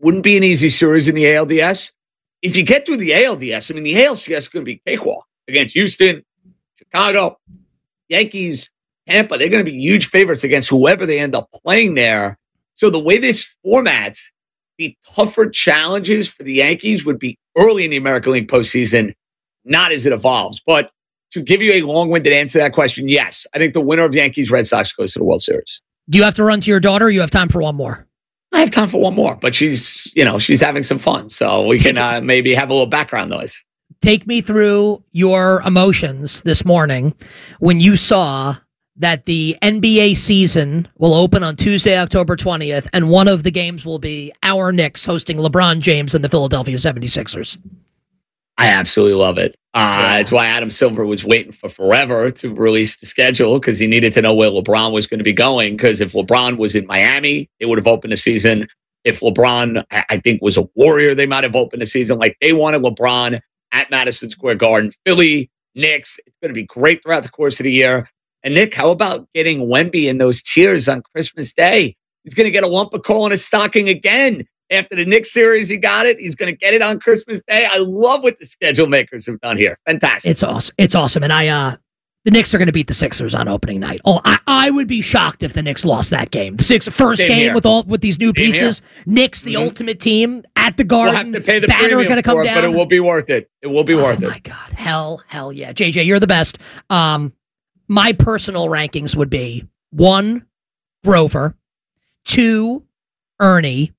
Wouldn't be an easy series in the ALDS. If you get through the ALDS, I mean, the ALCS is going to be cakewalk against Houston, Chicago, Yankees, Tampa. They're going to be huge favorites against whoever they end up playing there. So the way this formats, the tougher challenges for the Yankees would be early in the American League postseason, not as it evolves. But to give you a long-winded answer to that question, yes, I think the winner of Yankees-Red Sox goes to the World Series. Do you have to run to your daughter, or you have time for one more? I have time for one more, but she's having some fun, so we can maybe have a little background noise. Take me through your emotions this morning when you saw that the NBA season will open on Tuesday, October 20th, and one of the games will be our Knicks hosting LeBron James and the Philadelphia 76ers. I absolutely love it. It's why Adam Silver was waiting for forever to release the schedule, because he needed to know where LeBron was going to be going. Because if LeBron was in Miami, it would have opened the season. If LeBron, I think, was a Warrior, they might have opened the season. Like, they wanted LeBron at Madison Square Garden. Philly, Knicks, it's going to be great throughout the course of the year. And Nick, how about getting Wemby in those tiers on Christmas Day? He's going to get a lump of coal in his stocking again. After the Knicks series, he got it. He's going to get it on Christmas Day. I love what the schedule makers have done here. Fantastic. It's awesome. It's awesome. And the Knicks are going to beat the Sixers on opening night. Oh, I would be shocked if the Knicks lost that game. The first game with these new pieces. Knicks, the ultimate team at the Garden. We'll have to pay the premium gonna come for it, down. but it will be worth it. It will be worth it. Oh my God. Hell yeah. JJ, you're the best. My personal rankings would be 1, Grover, 2, Ernie.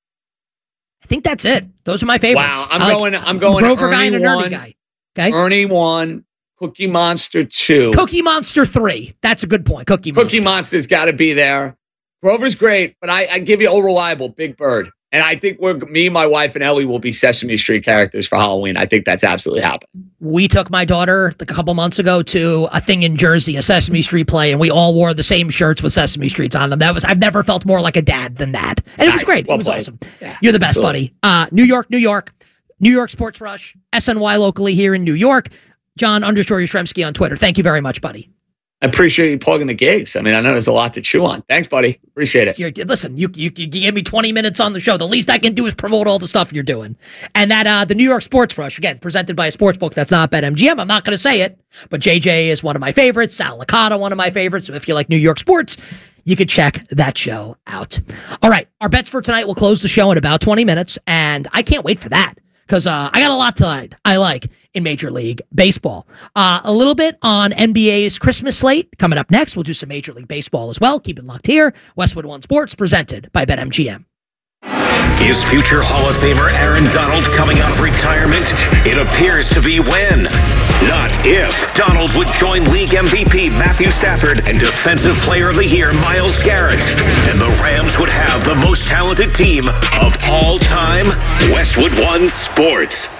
I think that's it. Those are my favorites. Wow, I'm going Grover Ernie guy and an 1, Ernie guy. Okay. Ernie 1, Cookie Monster 2. Cookie Monster 3. That's a good point. Cookie Monster's got to be there. Grover's great, but I give you old reliable Big Bird. And I think me, my wife, and Ellie will be Sesame Street characters for Halloween. I think that's absolutely happening. We took my daughter a couple months ago to a thing in Jersey, a Sesame Street play, and we all wore the same shirts with Sesame Streets on them. I've never felt more like a dad than that. And it was great. Well, it was awesome. Yeah, you're the best, absolutely, buddy. New York Sports Rush, SNY locally here in New York. John _Yastrzemski on Twitter. Thank you very much, buddy. I appreciate you plugging the gigs. I mean, I know there's a lot to chew on. Thanks, buddy. Appreciate it. Listen, you gave me 20 minutes on the show. The least I can do is promote all the stuff you're doing. And that the New York Sports Rush, again, presented by a sports book that's not BetMGM. I'm not going to say it, but JJ is one of my favorites. Sal Licata, one of my favorites. So if you like New York sports, you could check that show out. All right, our bets for tonight will close the show in about 20 minutes, and I can't wait for that, because I got a lot tonight I like in Major League Baseball. A little bit on NBA's Christmas slate. Coming up next, we'll do some Major League Baseball as well. Keep it locked here. Westwood One Sports, presented by BetMGM. Is future Hall of Famer Aaron Donald coming out of retirement? It appears to be when, not if, Donald would join league MVP Matthew Stafford and Defensive Player of the Year Myles Garrett, and the Rams would have the most talented team of all time. Westwood One Sports.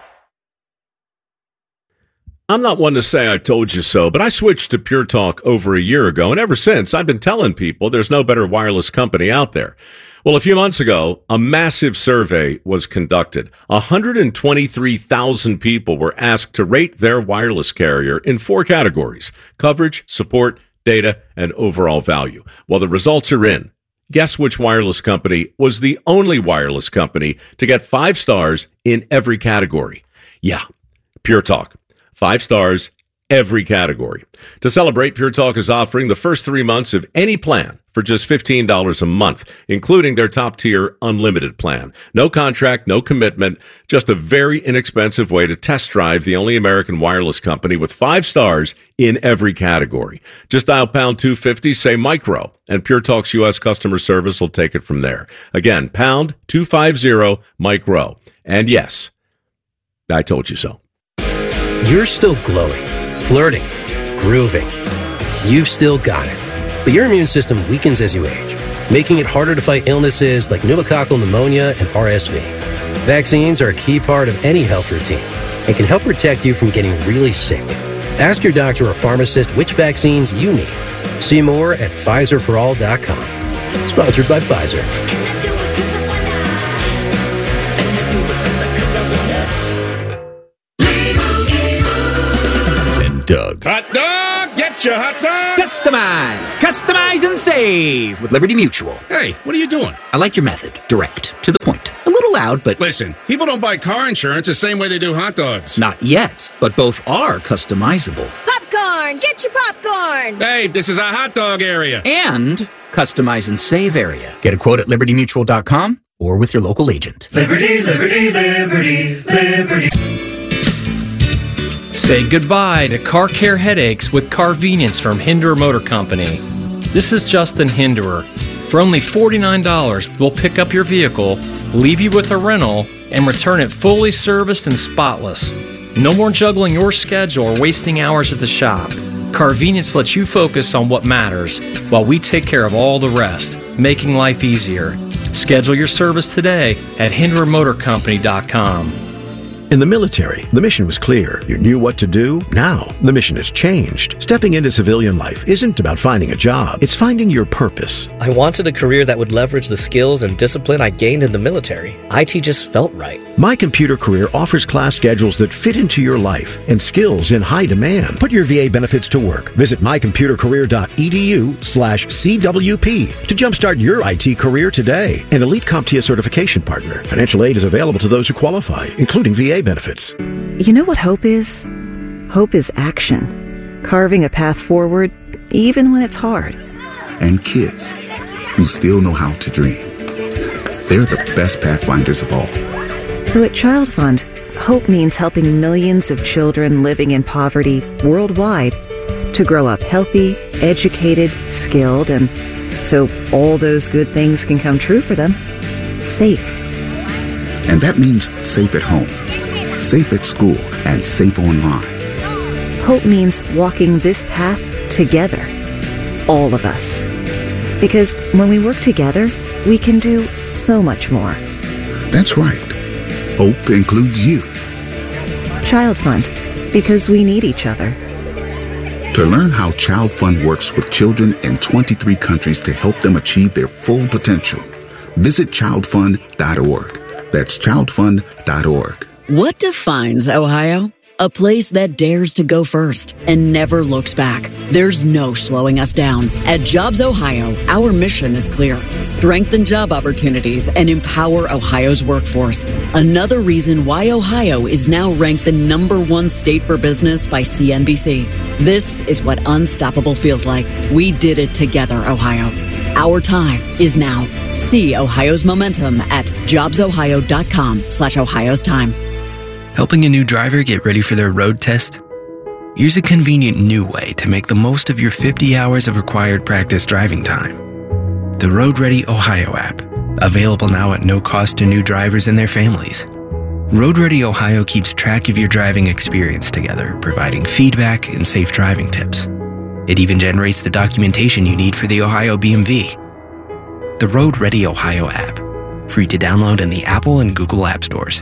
I'm not one to say I told you so, but I switched to Pure Talk over a year ago, and ever since, I've been telling people there's no better wireless company out there. Well, a few months ago, a massive survey was conducted. 123,000 people were asked to rate their wireless carrier in 4 categories: coverage, support, data, and overall value. Well, the results are in. Guess which wireless company was the only wireless company to get 5 stars in every category? Yeah, Pure Talk. 5 stars, every category. To celebrate, Pure Talk is offering the first 3 months of any plan for just $15 a month, including their top-tier unlimited plan. No contract, no commitment, just a very inexpensive way to test drive the only American wireless company with 5 stars in every category. Just dial pound 250, say micro, and Pure Talk's U.S. customer service will take it from there. Again, pound 250 micro. And yes, I told you so. You're still glowing, flirting, grooving. You've still got it. But your immune system weakens as you age, making it harder to fight illnesses like pneumococcal pneumonia and RSV. Vaccines are a key part of any health routine and can help protect you from getting really sick. Ask your doctor or pharmacist which vaccines you need. See more at PfizerForAll.com. Sponsored by Pfizer. Doug. Hot dog, get your hot dog. Customize and save with Liberty Mutual. Hey, what are you doing? I like your method. Direct, to the point. loud, but... Listen, people don't buy car insurance the same way they do hot dogs. Not yet, but both are customizable. Popcorn! Get your popcorn! Hey, this is a hot dog area. And customize and save area. Get a quote at libertymutual.com or with your local agent. Liberty, liberty, liberty, liberty. Say goodbye to car care headaches with Carvenience from Hinderer Motor Company. This is Justin Hinderer. For only $49, we'll pick up your vehicle, leave you with a rental, and return it fully serviced and spotless. No more juggling your schedule or wasting hours at the shop. Carvenience lets you focus on what matters while we take care of all the rest, making life easier. Schedule your service today at HindererMotorCompany.com. In the military, the mission was clear. You knew what to do. Now, the mission has changed. Stepping into civilian life isn't about finding a job. It's finding your purpose. I wanted a career that would leverage the skills and discipline I gained in the military. IT just felt right. My Computer Career offers class schedules that fit into your life and skills in high demand. Put your VA benefits to work. Visit mycomputercareer.edu/CWP to jumpstart your IT career today. An elite CompTIA certification partner. Financial aid is available to those who qualify, including VA benefits. You know what hope is? Hope is action. Carving a path forward, even when it's hard. And kids who still know how to dream. They're the best pathfinders of all. So at Child Fund, hope means helping millions of children living in poverty worldwide to grow up healthy, educated, skilled, and so all those good things can come true for them. Safe. And that means safe at home, safe at school, and safe online. Hope means walking this path together. All of us. Because when we work together, we can do so much more. That's right. Hope includes you. Child Fund. Because we need each other. To learn how Child Fund works with children in 23 countries to help them achieve their full potential, visit childfund.org. That's childfund.org. What defines Ohio? A place that dares to go first and never looks back. There's no slowing us down. At Jobs Ohio, our mission is clear. Strengthen job opportunities and empower Ohio's workforce. Another reason why Ohio is now ranked the #1 state for business by CNBC. This is what unstoppable feels like. We did it together, Ohio. Our time is now. See Ohio's momentum at jobsohio.com/Ohio's time. Helping a new driver get ready for their road test? Here's a convenient new way to make the most of your 50 hours of required practice driving time. The Road Ready Ohio app, available now at no cost to new drivers and their families. Road Ready Ohio keeps track of your driving experience together, providing feedback and safe driving tips. It even generates the documentation you need for the Ohio BMV. The Road Ready Ohio app, free to download in the Apple and Google App Stores.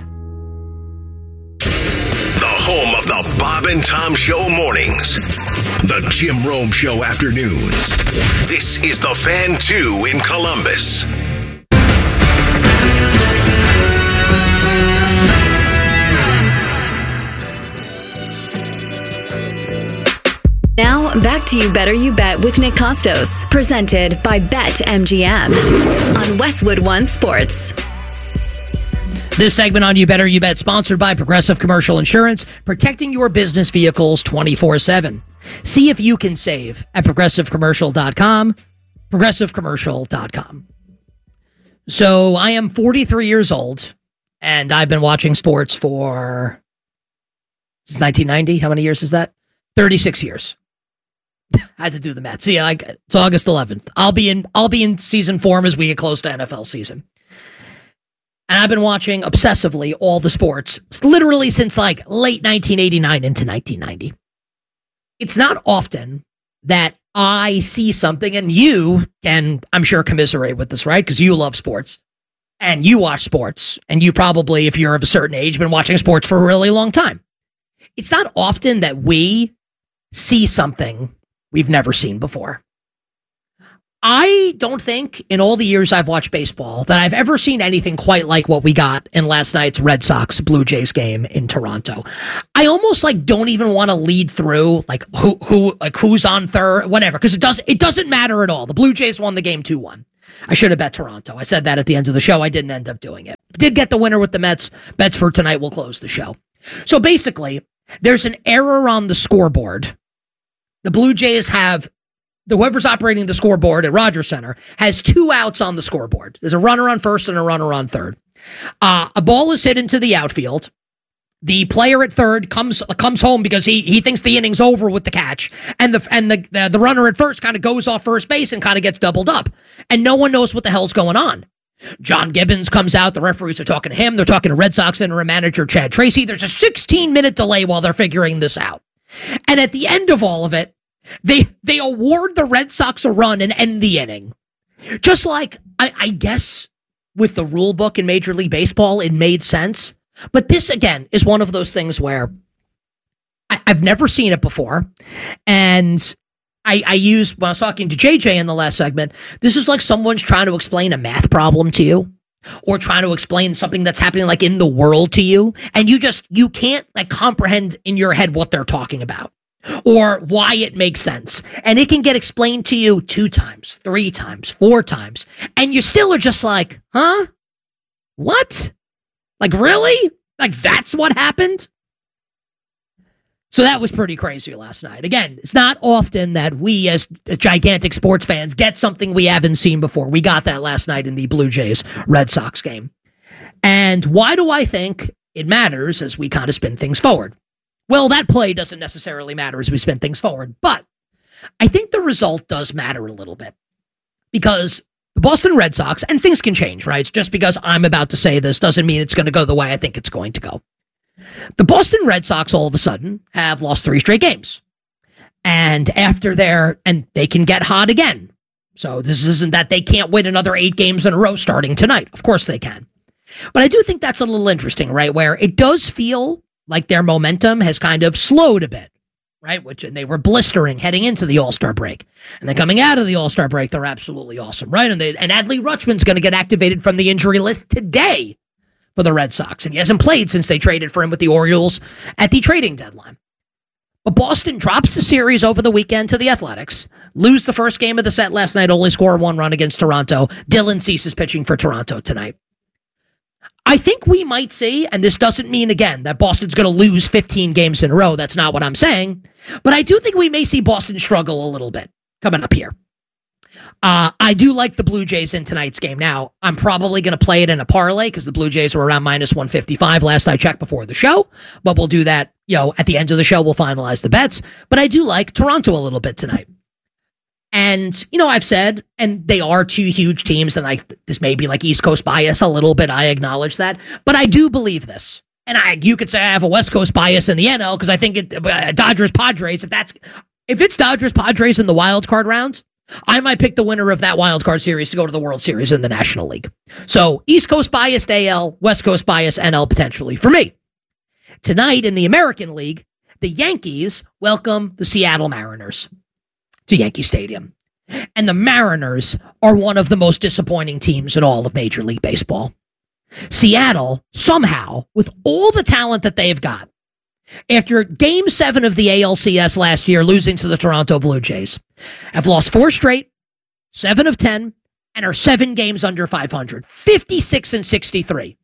Home of the Bob and Tom Show mornings. The Jim Rome Show afternoons. This is the Fan 2 in Columbus. Now, back to You Better You Bet with Nick Costos, presented by BetMGM on Westwood One Sports. This segment on You Better You Bet, sponsored by Progressive Commercial Insurance, protecting your business vehicles 24/7. See if you can save at progressivecommercial.com, progressivecommercial.com. So I am 43 years old, and I've been watching sports for since 1990. How many years is that? 36 years. I had to do the math. See, it's August 11th. I'll be in season form as we get close to NFL season. And I've been watching obsessively all the sports, literally since like late 1989 into 1990. It's not often that I see something, and you can, I'm sure, commiserate with this, right? Because you love sports, and you watch sports, and you probably, if you're of a certain age, been watching sports for a really long time. It's not often that we see something we've never seen before. I don't think in all the years I've watched baseball that I've ever seen anything quite like what we got in last night's Red Sox Blue Jays game in Toronto. I almost don't even want to lead through who's on third, whatever, because it doesn't matter at all. The Blue Jays won the game 2-1. I should have bet Toronto. I said that at the end of the show. I didn't end up doing it. Did get the winner with the Mets. Bets for tonight will close the show. So basically, there's an error on the scoreboard. The Blue Jays have, whoever's operating the scoreboard at Rogers Center has 2 outs on the scoreboard. There's a runner on first and a runner on third. A ball is hit into the outfield. The player at third comes home because he thinks the inning's over with the catch, and the runner at first kind of goes off first base and kind of gets doubled up, and no one knows what the hell's going on. John Gibbons comes out. The referees are talking to him. They're talking to Red Sox interim manager Chad Tracy. There's a 16-minute delay while they're figuring this out, and at the end of all of it, they award the Red Sox a run and end the inning. Just like I guess with the rule book in Major League Baseball, it made sense. But this, again, is one of those things where I've never seen it before. And I used, when I was talking to JJ in the last segment, this is like someone's trying to explain a math problem to you, or trying to explain something that's happening like in the world to you. And you can't like comprehend in your head what they're talking about or why it makes sense. And it can get explained to you 2 times, 3 times, 4 times. And you still are just like, huh? What? Like, really? Like, that's what happened? So that was pretty crazy last night. Again, it's not often that we as gigantic sports fans get something we haven't seen before. We got that last night in the Blue Jays Red Sox game. And why do I think it matters as we kind of spin things forward? Well, that play doesn't necessarily matter as we spin things forward, but I think the result does matter a little bit, because the Boston Red Sox, and things can change, right? It's just because I'm about to say this doesn't mean it's going to go the way I think it's going to go. The Boston Red Sox all of a sudden have lost 3 straight games. And and they can get hot again. So this isn't that they can't win another 8 games in a row starting tonight. Of course they can. But I do think that's a little interesting, right? Where it does feel like their momentum has kind of slowed a bit, right? And they were blistering heading into the All-Star break. And then coming out of the All-Star break, they're absolutely awesome, right? And Adley Rutschman's going to get activated from the injury list today for the Red Sox. And he hasn't played since they traded for him with the Orioles at the trading deadline. But Boston drops the series over the weekend to the Athletics, lose the first game of the set last night, only score 1 run against Toronto. Dylan Cease is pitching for Toronto tonight. I think we might see, and this doesn't mean, again, that Boston's going to lose 15 games in a row. That's not what I'm saying. But I do think we may see Boston struggle a little bit coming up here. I do like the Blue Jays in tonight's game. Now, I'm probably going to play it in a parlay because the Blue Jays were around -155 last I checked before the show. But we'll do that, at the end of the show, we'll finalize the bets. But I do like Toronto a little bit tonight. And, I've said, and they are 2 huge teams, and this may be like East Coast bias a little bit. I acknowledge that. But I do believe this. And you could say I have a West Coast bias in the NL because I think Dodgers-Padres, if it's Dodgers-Padres in the wild card round, I might pick the winner of that wild card series to go to the World Series in the National League. So East Coast biased AL, West Coast biased NL potentially for me. Tonight in the American League, the Yankees welcome the Seattle Mariners to Yankee Stadium. And the Mariners are one of the most disappointing teams in all of Major League Baseball. Seattle, somehow, with all the talent that they've got, after Game 7 of the ALCS last year, losing to the Toronto Blue Jays, have lost 4 straight, 7 of 10, and are 7 games under 500, 56-63.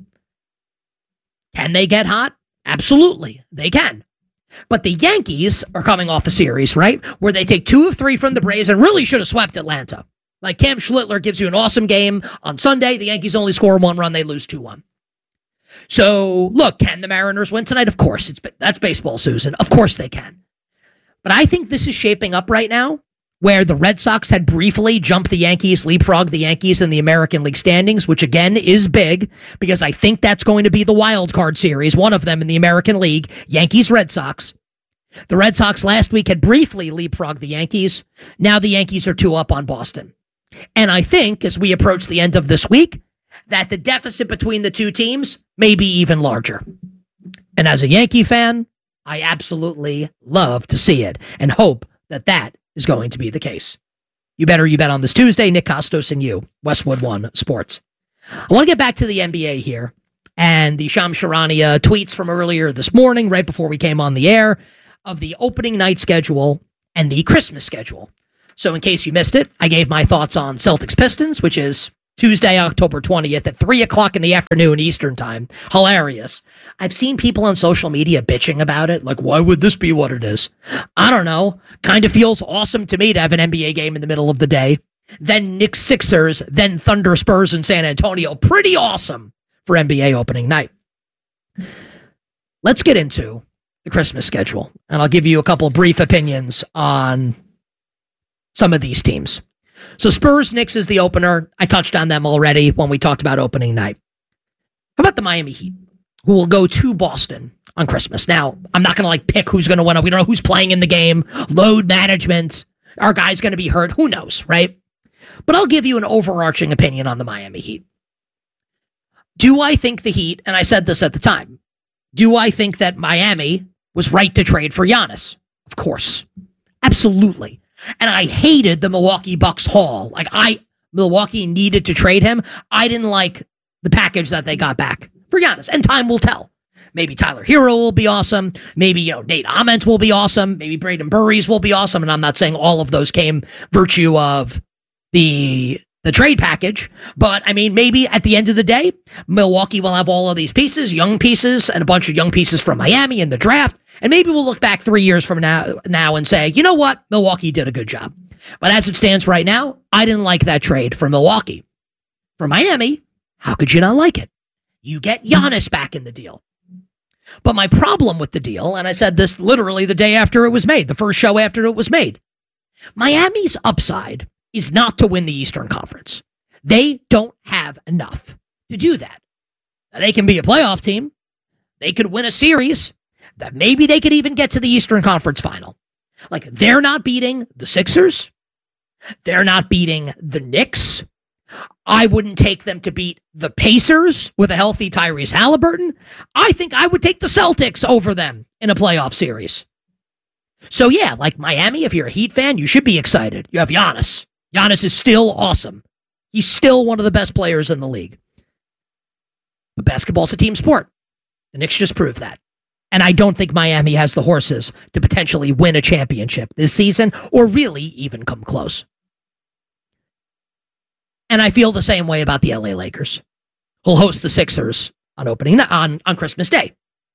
Can they get hot? Absolutely, they can. But the Yankees are coming off a series, right, where they take 2 of 3 from the Braves and really should have swept Atlanta. Like Cam Schlittler gives you an awesome game on Sunday. The Yankees only score 1 run. They lose 2-1. So, look, can the Mariners win tonight? Of course. That's baseball, Susan. Of course they can. But I think this is shaping up right now where the Red Sox had briefly jumped the Yankees, leapfrogged the Yankees in the American League standings, which again is big because I think that's going to be the wild card series, one of them in the American League, Yankees-Red Sox. The Red Sox last week had briefly leapfrogged the Yankees. Now the Yankees are 2 up on Boston. And I think as we approach the end of this week, that the deficit between the 2 teams may be even larger. And as a Yankee fan, I absolutely love to see it and hope that that is going to be the case. You bet on this Tuesday. Nick Costos and you, Westwood One Sports. I want to get back to the NBA here and the Shams Charania tweets from earlier this morning, right before we came on the air, of the opening night schedule and the Christmas schedule. So in case you missed it, I gave my thoughts on Celtics Pistons, which is Tuesday, October 20th at 3 o'clock in the afternoon Eastern time. Hilarious. I've seen people on social media bitching about it. Like, why would this be what it is? I don't know. Kind of feels awesome to me to have an NBA game in the middle of the day. Then Knicks Sixers, then Thunder Spurs in San Antonio. Pretty awesome for NBA opening night. Let's get into the Christmas schedule, and I'll give you a couple brief opinions on some of these teams. So Spurs, Knicks is the opener. I touched on them already when we talked about opening night. How about the Miami Heat, who will go to Boston on Christmas? Now, I'm not going to pick who's going to win. We don't know who's playing in the game. Load management. Our guy's going to be hurt. Who knows, right? But I'll give you an overarching opinion on the Miami Heat. Do I think the Heat, and I said this at the time, do I think that Miami was right to trade for Giannis? Of course. Absolutely. And I hated the Milwaukee Bucks haul. Milwaukee needed to trade him. I didn't like the package that they got back for Giannis. And time will tell. Maybe Tyler Hero will be awesome. Maybe, Nate Ament will be awesome. Maybe Braden Burries will be awesome. And I'm not saying all of those came virtue of the trade package. But, maybe at the end of the day, Milwaukee will have all of these pieces, young pieces, and a bunch of young pieces from Miami in the draft. And maybe we'll look back 3 years from now and say, you know what? Milwaukee did a good job. But as it stands right now, I didn't like that trade for Milwaukee. For Miami, how could you not like it? You get Giannis back in the deal. But my problem with the deal, and I said this literally the day after it was made, the first show after it was made, Miami's upside is not to win the Eastern Conference. They don't have enough to do that. Now, they can be a playoff team. They could win a series. That maybe they could even get to the Eastern Conference final. They're not beating the Sixers. They're not beating the Knicks. I wouldn't take them to beat the Pacers with a healthy Tyrese Halliburton. I think I would take the Celtics over them in a playoff series. So yeah, Miami, if you're a Heat fan, you should be excited. You have Giannis. Giannis is still awesome. He's still one of the best players in the league. But basketball's a team sport. The Knicks just proved that. And I don't think Miami has the horses to potentially win a championship this season or really even come close. And I feel the same way about the LA Lakers, who'll host the Sixers on Christmas Day,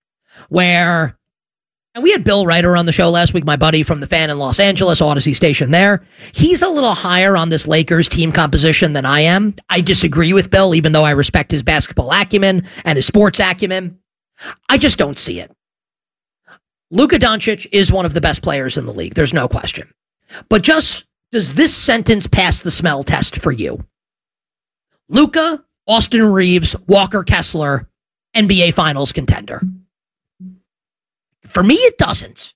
and we had Bill Ryder on the show last week, my buddy from the Fan in Los Angeles, Odyssey station there. He's a little higher on this Lakers team composition than I am. I disagree with Bill, even though I respect his basketball acumen and his sports acumen. I just don't see it. Luka Doncic is one of the best players in the league. There's no question. But does this sentence pass the smell test for you? Luka, Austin Reeves, Walker Kessler, NBA Finals contender. For me, it doesn't.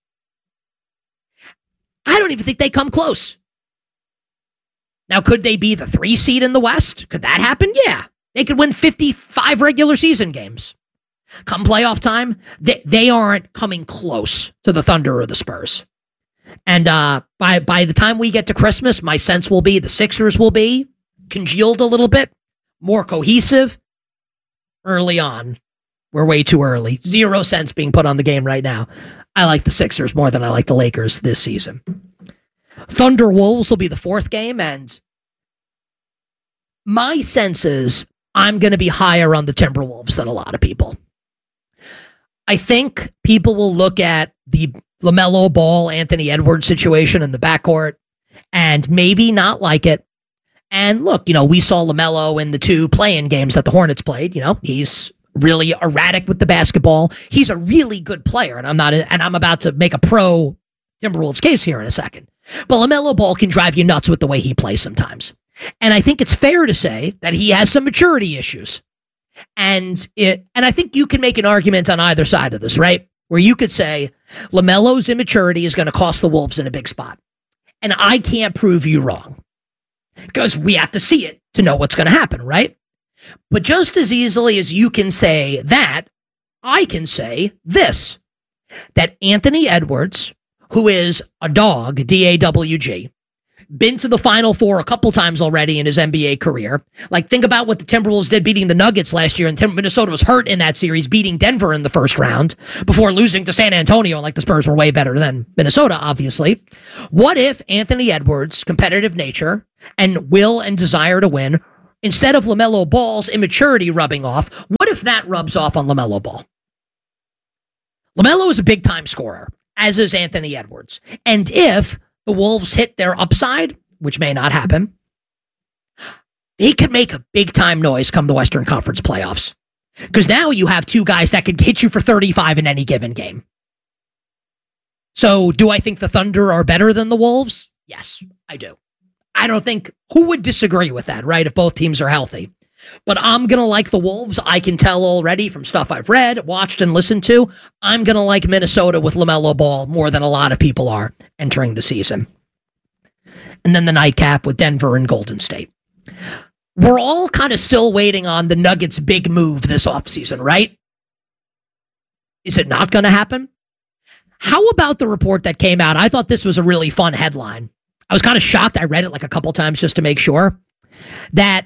I don't even think they come close. Now, could they be the 3 seed in the West? Could that happen? Yeah. They could win 55 regular season games. Come playoff time, they aren't coming close to the Thunder or the Spurs. And by the time we get to Christmas, my sense will be the Sixers will be congealed a little bit, more cohesive. Early on, we're way too early. 0 cents being put on the game right now. I like the Sixers more than I like the Lakers this season. Thunder Wolves will be the 4th game, and my sense is I'm going to be higher on the Timberwolves than a lot of people. I think people will look at the LaMelo Ball, Anthony Edwards situation in the backcourt and maybe not like it. And look, we saw LaMelo in the 2 play-in games that the Hornets played. He's really erratic with the basketball. He's a really good player, and I'm about to make a pro Timberwolves case here in a second. But LaMelo Ball can drive you nuts with the way he plays sometimes. And I think it's fair to say that he has some maturity issues. And I think you can make an argument on either side of this, right? Where you could say LaMelo's immaturity is going to cost the Wolves in a big spot. And I can't prove you wrong because we have to see it to know what's going to happen, right? But just as easily as you can say that, I can say this, that Anthony Edwards, who is a dog, D-A-W-G, been to the Final Four a couple times already in his NBA career. Think about what the Timberwolves did beating the Nuggets last year, and Minnesota was hurt in that series, beating Denver in the first round before losing to San Antonio. The Spurs were way better than Minnesota, obviously. What if Anthony Edwards' competitive nature and will and desire to win instead of LaMelo Ball's immaturity rubbing off, what if that rubs off on LaMelo Ball? LaMelo is a big-time scorer, as is Anthony Edwards. And if the Wolves hit their upside, which may not happen, they could make a big-time noise come the Western Conference playoffs. Because now you have two guys that could hit you for 35 in any given game. So do I think the Thunder are better than the Wolves? Yes, I do. I don't think, who would disagree with that, right, if both teams are healthy? But I'm going to like the Wolves. I can tell already from stuff I've read, watched, and listened to, I'm going to like Minnesota with LaMelo Ball more than a lot of people are entering the season. And then the nightcap with Denver and Golden State. We're all kind of still waiting on the Nuggets' big move this offseason, right? Is it not going to happen? How about the report that came out? I thought this was a really fun headline. I was kind of shocked. I read it like a couple times just to make sure. That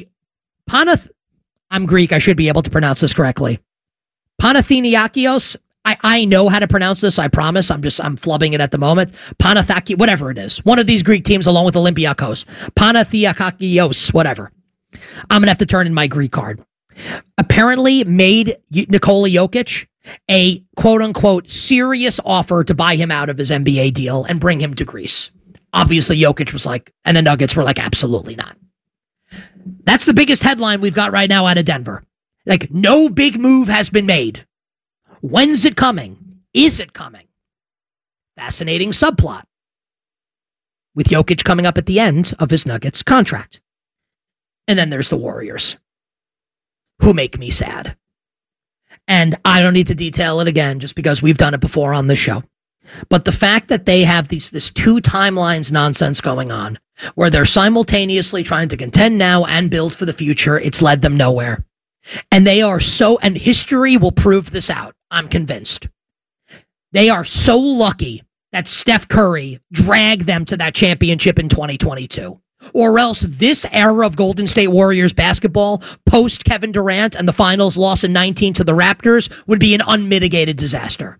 I'm Greek. I should be able to pronounce this correctly. Panathinaikos. I know how to pronounce this. I promise. I'm flubbing it at the moment. Panathaki, whatever it is. One of these Greek teams along with Olympiakos. Panathinaikos, whatever. I'm going to have to turn in my Greek card. Apparently made Nikola Jokic a quote-unquote serious offer to buy him out of his NBA deal and bring him to Greece. Obviously, Jokic was like, and the Nuggets were like, absolutely not. That's the biggest headline we've got right now out of Denver. Like, no big move has been made. When's it coming? Is it coming? Fascinating subplot. With Jokic coming up at the end of his Nuggets contract. And then there's the Warriors, who make me sad. And I don't need to detail it again just because we've done it before on this show. But the fact that they have this two timelines nonsense going on, where they're simultaneously trying to contend now and build for the future, it's led them nowhere. And they are and history will prove this out, I'm convinced. They are so lucky that Steph Curry dragged them to that championship in 2022. Or else this era of Golden State Warriors basketball, post Kevin Durant and the finals loss in 19 to the Raptors, would be an unmitigated disaster.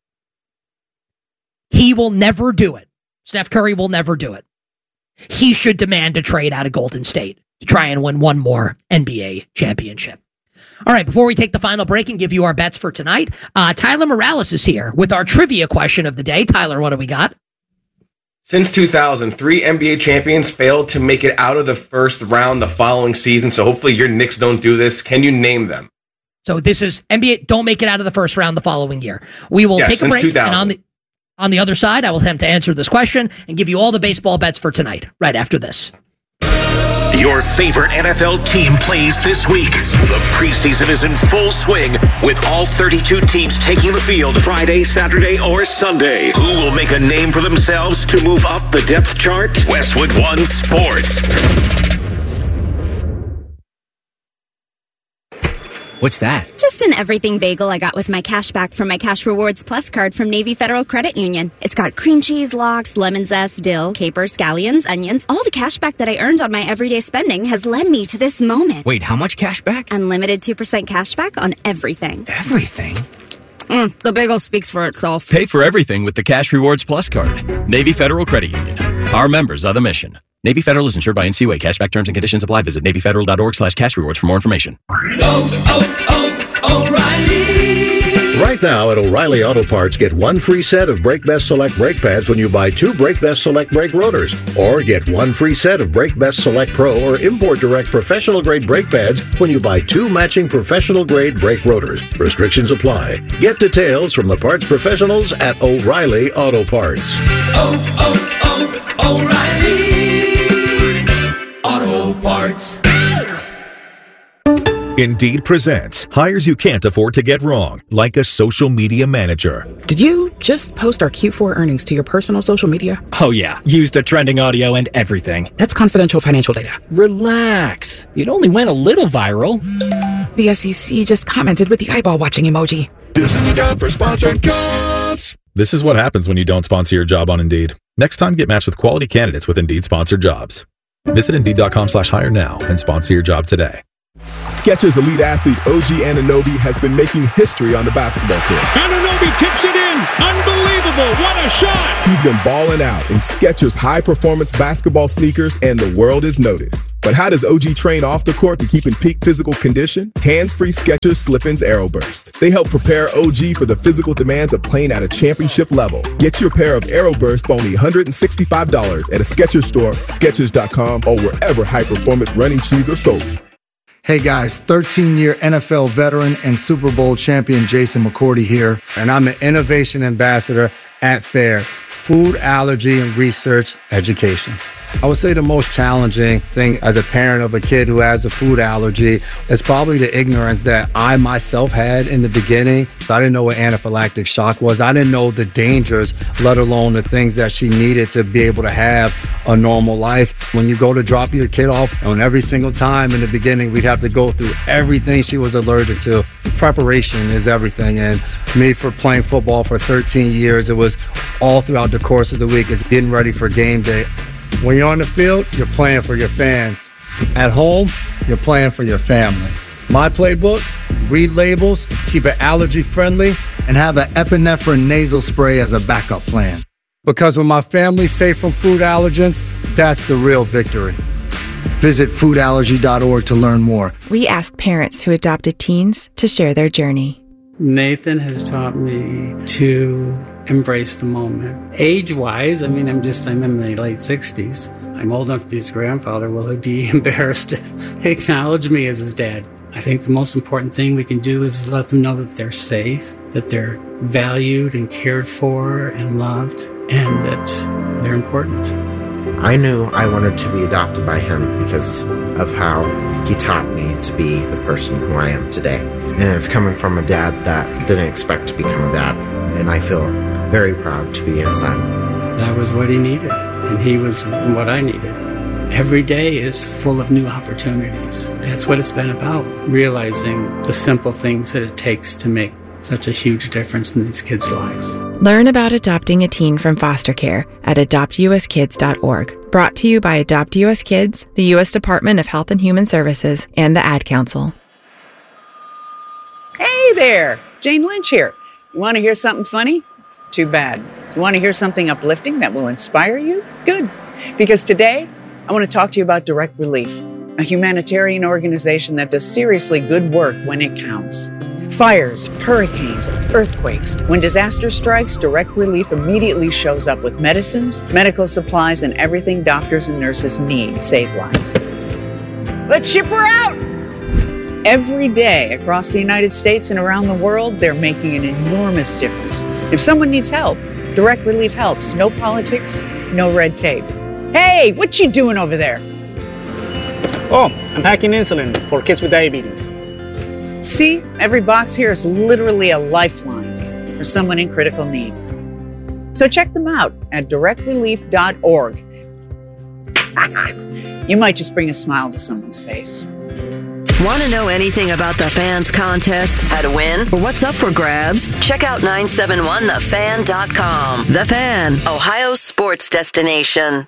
He will never do it. Steph Curry will never do it. He should demand a trade out of Golden State to try and win one more NBA championship. All right, before we take the final break and give you our bets for tonight, Tyler Morales is here with our trivia question of the day. Tyler, what do we got? Since 2000, 3 NBA champions failed to make it out of the first round the following season, so hopefully your Knicks don't do this. Can you name them? So this is NBA don't make it out of the first round the following year. We will take a break, 2000. And on the other side, I will attempt to answer this question and give you all the baseball bets for tonight, right after this. Your favorite NFL team plays this week. The preseason is in full swing with all 32 teams taking the field Friday, Saturday, or Sunday. Who will make a name for themselves to move up the depth chart? Westwood One Sports. What's that? Just an everything bagel I got with my cash back from my Cash Rewards Plus card from Navy Federal Credit Union. It's got cream cheese, lox, lemon zest, dill, capers, scallions, onions. All the cash back that I earned on my everyday spending has led me to this moment. Wait, how much cash back? Unlimited 2% cash back on everything. Everything? The bagel speaks for itself. Pay for everything with the Cash Rewards Plus card. Navy Federal Credit Union. Our members are the mission. Navy Federal is insured by NCUA. Cashback terms and conditions apply. Visit NavyFederal.org/cash rewards for more information. O'Reilly! Right now at O'Reilly Auto Parts, get one free set of Brake Best Select brake pads when you buy 2 Brake Best Select brake rotors. Or get one free set of Brake Best Select Pro or Import Direct professional grade brake pads when you buy 2 matching professional grade brake rotors. Restrictions apply. Get details from the parts professionals at O'Reilly Auto Parts. O'Reilly Auto Parts. Indeed presents hires you can't afford to get wrong, like a social media manager. Did you just post our Q4 earnings to your personal social media? Oh yeah, used the trending audio and everything. That's confidential financial data. Relax. It only went a little viral. The SEC just commented with the eyeball watching emoji. This is a job for sponsored jobs. This is what happens when you don't sponsor your job on Indeed. Next time, get matched with quality candidates with Indeed sponsored jobs. Visit Indeed.com/hire now and sponsor your job today. Skechers elite athlete OG Anunoby has been making history on the basketball court. Anunoby tips it in. Unbelievable. What a shot. He's been balling out in Skechers high-performance basketball sneakers, and the world is noticed. But how does OG train off the court to keep in peak physical condition? Hands-free Skechers Slip-ins Aeroburst. They help prepare OG for the physical demands of playing at a championship level. Get your pair of Aeroburst for only $165 at a Skechers store, Skechers.com, or wherever high-performance running shoes are sold. Hey guys, 13-year NFL veteran and Super Bowl champion Jason McCourty here, and I'm an innovation ambassador at FAIR, Food Allergy and Research Education. I would say the most challenging thing as a parent of a kid who has a food allergy is probably the ignorance that I myself had in the beginning. I didn't know what anaphylactic shock was. I didn't know the dangers, let alone the things that she needed to be able to have a normal life. When you go to drop your kid off, and every single time in the beginning, we'd have to go through everything she was allergic to. Preparation is everything. And me, for playing football for 13 years, it was all throughout the course of the week. It's getting ready for game day. When you're on the field, you're playing for your fans. At home, you're playing for your family. My playbook, read labels, keep it allergy friendly, and have an epinephrine nasal spray as a backup plan. Because when my family's safe from food allergens, that's the real victory. Visit foodallergy.org to learn more. We ask parents who adopted teens to share their journey. Nathan has taught me to embrace the moment. Age-wise, I'm in my late 60s. I'm old enough to be his grandfather. Will he be embarrassed to acknowledge me as his dad? I think the most important thing we can do is let them know that they're safe, that they're valued and cared for and loved, and that they're important. I knew I wanted to be adopted by him because of how he taught me to be the person who I am today. And it's coming from a dad that didn't expect to become a dad. And I feel very proud to be his son. That was what he needed, and he was what I needed. Every day is full of new opportunities. That's what it's been about, realizing the simple things that it takes to make such a huge difference in these kids' lives. Learn about adopting a teen from foster care at adoptuskids.org. Brought to you by Adopt U.S. Kids, the U.S. Department of Health and Human Services, and the Ad Council. Hey there, Jane Lynch here. You want to hear something funny? Too bad. You want to hear something uplifting that will inspire you? Good. Because today, I want to talk to you about Direct Relief, a humanitarian organization that does seriously good work when it counts. Fires, hurricanes, earthquakes. When disaster strikes, Direct Relief immediately shows up with medicines, medical supplies, and everything doctors and nurses need to save lives. Let's ship her out! Every day across the United States and around the world, they're making an enormous difference. If someone needs help, Direct Relief helps. No politics, no red tape. Hey, what you doing over there? Oh, I'm packing insulin for kids with diabetes. See, every box here is literally a lifeline for someone in critical need. So check them out at directrelief.org. You might just bring a smile to someone's face. Want to know anything about the fans' contests, how to win, or what's up for grabs? Check out 971thefan.com. The Fan, Ohio's sports destination.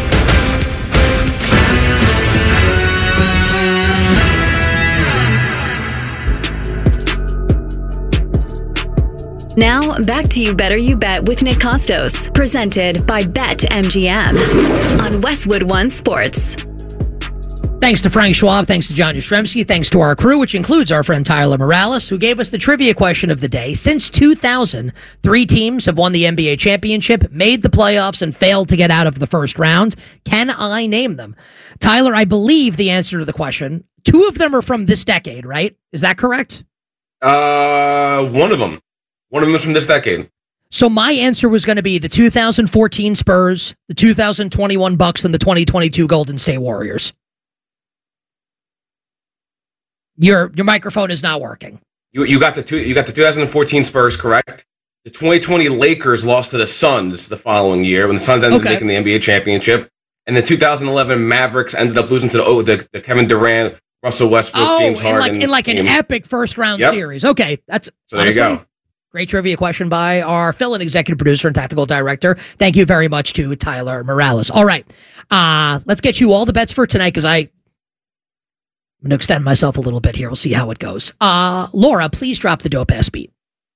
Now, back to You Better You Bet with Nick Costos, presented by BetMGM on Westwood One Sports. Thanks to Frank Schwab, thanks to John Yastrzemski, thanks to our crew, which includes our friend Tyler Morales, who gave us the trivia question of the day. Since 2000, 3 teams have won the NBA championship, made the playoffs, and failed to get out of the first round. Can I name them? Tyler, I believe the answer to the question, 2 of them are from this decade, right? Is that correct? One of them. One of them is from this decade. So my answer was going to be the 2014 Spurs, the 2021 Bucks, and the 2022 Golden State Warriors. Your microphone is not working. You got the 2014 Spurs correct. The 2020 Lakers lost to the Suns the following year when the Suns ended up making the NBA championship, and the 2011 Mavericks ended up losing to the Kevin Durant, Russell Westbrook, James Harden in an epic first round series. Okay, that's so there you go. Great trivia question by our fill-in executive producer and tactical director. Thank you very much to Tyler Morales. All right, let's get you all the bets for tonight because I'm going to extend myself a little bit here. We'll see how it goes. Laura, please drop the dope-ass beat.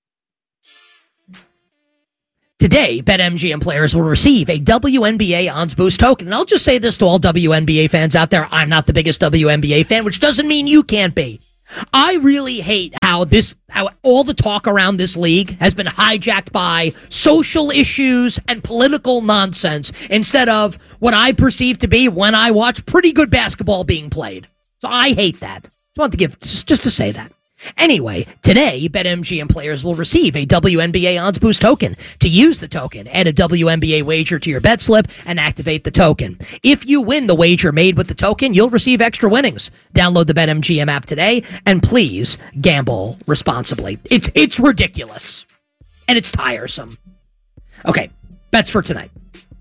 Today, BetMGM players will receive a WNBA Odds Boost token. And I'll just say this to all WNBA fans out there. I'm not the biggest WNBA fan, which doesn't mean you can't be. I really hate how all the talk around this league has been hijacked by social issues and political nonsense instead of what I perceive to be, when I watch, pretty good basketball being played. So I hate that. Just want to give, just to say that. Anyway, today, BetMGM players will receive a WNBA Odds Boost token. To use the token, add a WNBA wager to your bet slip and activate the token. If you win the wager made with the token, you'll receive extra winnings. Download the BetMGM app today, and please gamble responsibly. It's ridiculous, and it's tiresome. Okay, bets for tonight.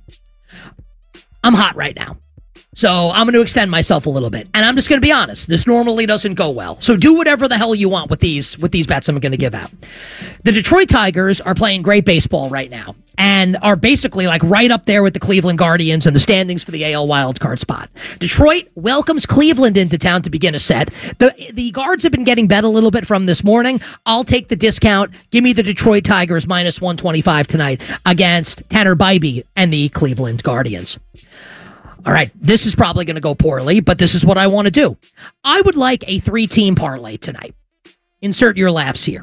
I'm hot right now. So I'm going to extend myself a little bit. And I'm just going to be honest. This normally doesn't go well. So do whatever the hell you want with these bets I'm going to give out. The Detroit Tigers are playing great baseball right now and are basically like right up there with the Cleveland Guardians in the standings for the AL wildcard spot. Detroit welcomes Cleveland into town to begin a set. The Guards have been getting bet a little bit from this morning. I'll take the discount. Give me the Detroit Tigers minus 125 tonight against Tanner Bybee and the Cleveland Guardians. All right, this is probably going to go poorly, but this is what I want to do. I would like a 3-team parlay tonight. Insert your laughs here.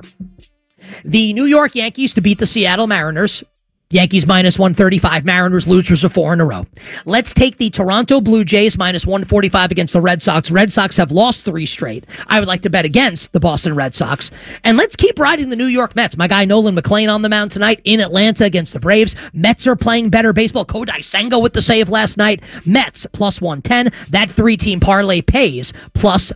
The New York Yankees to beat the Seattle Mariners. Yankees minus 135, Mariners losers of 4 in a row. Let's take the Toronto Blue Jays minus 145 against the Red Sox. Red Sox have lost 3 straight. I would like to bet against the Boston Red Sox. And let's keep riding the New York Mets. My guy Nolan McLean on the mound tonight in Atlanta against the Braves. Mets are playing better baseball. Kodai Senga with the save last night. Mets plus 110. That 3-team parlay pays plus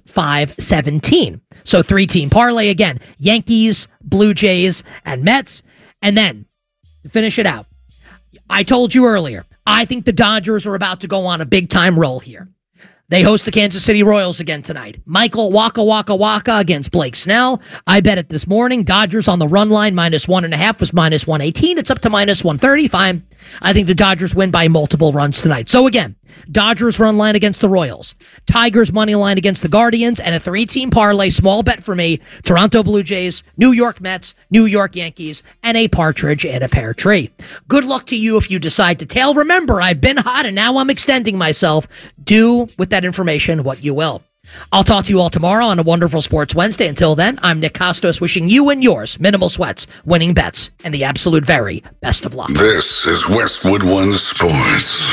517. So 3-team parlay again. Yankees, Blue Jays, and Mets. And then to finish it out, I told you earlier, I think the Dodgers are about to go on a big-time roll here. They host the Kansas City Royals again tonight. Michael Waka against Blake Snell. I bet it this morning. Dodgers on the run line, minus 1.5 was minus 118. It's up to minus 130. Fine. I think the Dodgers win by multiple runs tonight. So again, Dodgers run line against the Royals. Tigers money line against the Guardians. And a 3-team parlay, small bet for me. Toronto Blue Jays, New York Mets, New York Yankees, and a partridge in a pear tree. Good luck to you if you decide to tail. Remember, I've been hot and now I'm extending myself. Do with that information what you will. I'll talk to you all tomorrow on a wonderful Sports Wednesday. Until then, I'm Nick Kostos wishing you and yours minimal sweats, winning bets, and the absolute very best of luck. This is Westwood One Sports.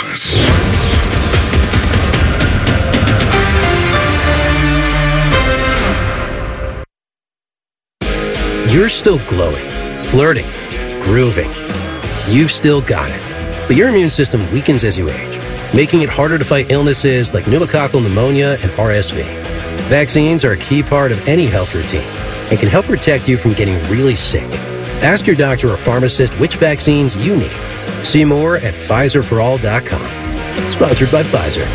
You're still glowing, flirting, grooving. You've still got it. But your immune system weakens as you age, making it harder to fight illnesses like pneumococcal pneumonia and RSV. Vaccines are a key part of any health routine and can help protect you from getting really sick. Ask your doctor or pharmacist which vaccines you need. See more at PfizerForAll.com. Sponsored by Pfizer.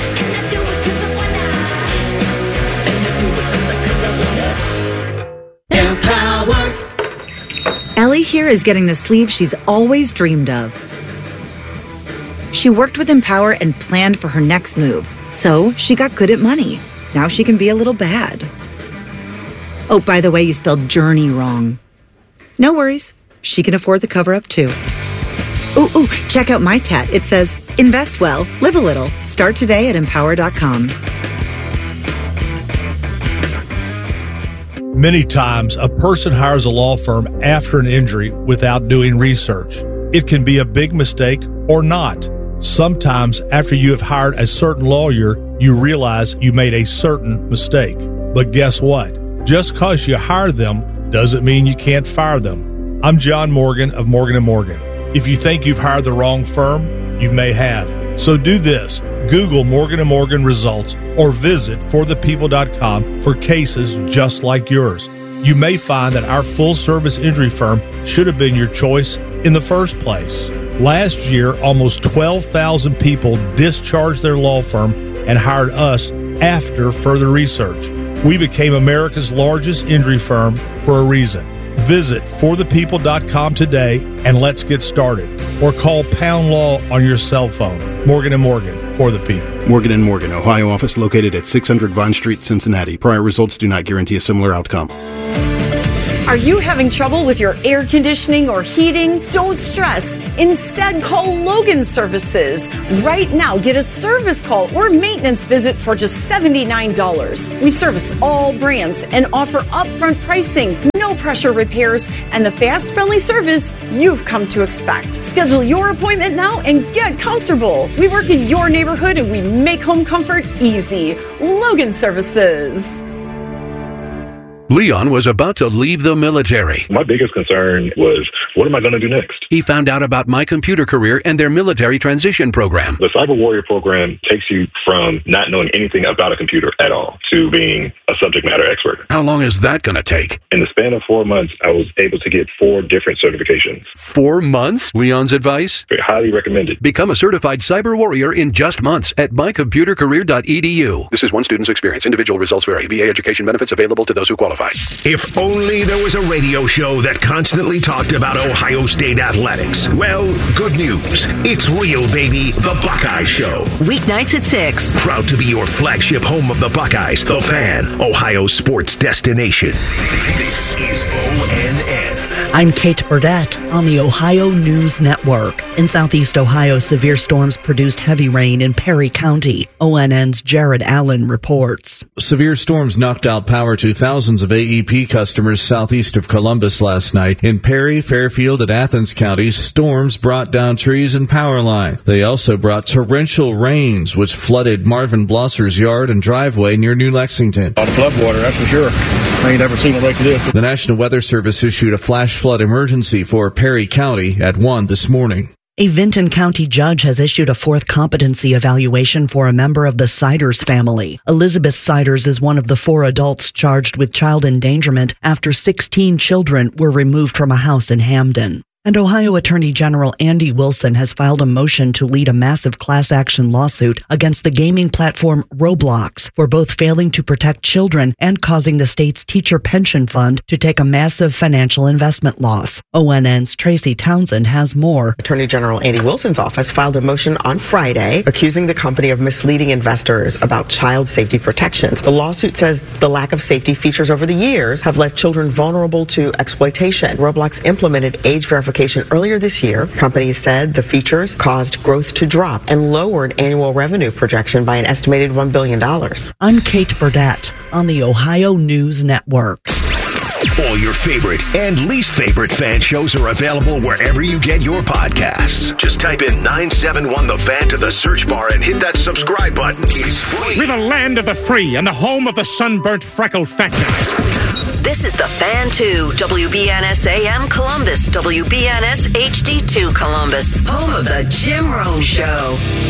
Ellie here is getting the sleeve she's always dreamed of. She worked with Empower and planned for her next move, so she got good at money. Now she can be a little bad. Oh, by the way, you spelled journey wrong. No worries. She can afford the cover-up, too. Ooh, check out my tat. It says, invest well, live a little. Start today at Empower.com. Many times, a person hires a law firm after an injury without doing research. It can be a big mistake or not. Sometimes, after you have hired a certain lawyer, you realize you made a certain mistake. But guess what? Just because you hire them doesn't mean you can't fire them. I'm John Morgan of Morgan & Morgan. If you think you've hired the wrong firm, you may have. So do this. Google Morgan & Morgan results or visit forthepeople.com for cases just like yours. You may find that our full-service injury firm should have been your choice in the first place. Last year, almost 12,000 people discharged their law firm and hired us after further research. We became America's largest injury firm for a reason. Visit forthepeople.com today and let's get started. Or call Pound Law on your cell phone. Morgan & Morgan, for the people. Morgan & Morgan, Ohio office located at 600 Vine Street, Cincinnati. Prior results do not guarantee a similar outcome. Are you having trouble with your air conditioning or heating? Don't stress. Instead, call Logan Services. Right now, get a service call or maintenance visit for just $79. We service all brands and offer upfront pricing, no pressure repairs, and the fast, friendly service you've come to expect. Schedule your appointment now and get comfortable. We work in your neighborhood and we make home comfort easy. Logan Services. Leon was about to leave the military. My biggest concern was, what am I going to do next? He found out about My Computer Career and their military transition program. The Cyber Warrior program takes you from not knowing anything about a computer at all to being a subject matter expert. How long is that going to take? In the span of 4 months, I was able to get 4 different certifications. 4 months? Leon's advice? Highly recommended. Become a certified cyber warrior in just months at mycomputercareer.edu. This is one student's experience. Individual results vary. VA education benefits available to those who qualify. If only there was a radio show that constantly talked about Ohio State athletics. Well, good news. It's real, baby. The Buckeye Show. Weeknights at 6. Proud to be your flagship home of the Buckeyes. The Fan, Ohio sports destination. This is ONN. I'm Kate Burdett on the Ohio News Network. In southeast Ohio, severe storms produced heavy rain in Perry County. ONN's Jared Allen reports. Severe storms knocked out power to thousands of AEP customers southeast of Columbus last night. In Perry, Fairfield, and Athens counties, storms brought down trees and power line. They also brought torrential rains, which flooded Marvin Blosser's yard and driveway near New Lexington. A lot of flood water, that's for sure. I ain't never seen it like this. The National Weather Service issued a flash flood emergency for Perry County at 1 this morning. A Vinton County judge has issued a 4th competency evaluation for a member of the Siders family. Elizabeth Siders is one of the 4 adults charged with child endangerment after 16 children were removed from a house in Hamden. And Ohio Attorney General Andy Wilson has filed a motion to lead a massive class action lawsuit against the gaming platform Roblox for both failing to protect children and causing the state's teacher pension fund to take a massive financial investment loss. ONN's Tracy Townsend has more. Attorney General Andy Wilson's office filed a motion on Friday accusing the company of misleading investors about child safety protections. The lawsuit says the lack of safety features over the years have left children vulnerable to exploitation. Roblox implemented age verification earlier this year. Companies said the features caused growth to drop and lowered annual revenue projection by an estimated $1 billion. I'm Kate Burdett on the Ohio News Network. All your favorite and least favorite fan shows are available wherever you get your podcasts. Just type in 971 The Fan to the search bar and hit that subscribe button. It's free. We're the land of the free and the home of the sunburnt freckled fat guy. This is The Fan 2, WBNS AM Columbus, WBNS HD2 Columbus, home of the Jim Rome Show.